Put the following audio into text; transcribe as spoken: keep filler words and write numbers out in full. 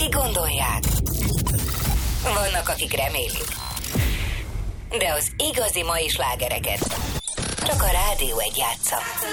Még gondolják. Vannak, akik remélik. De az igazi mai slágereket csak a Rádió egy játsza.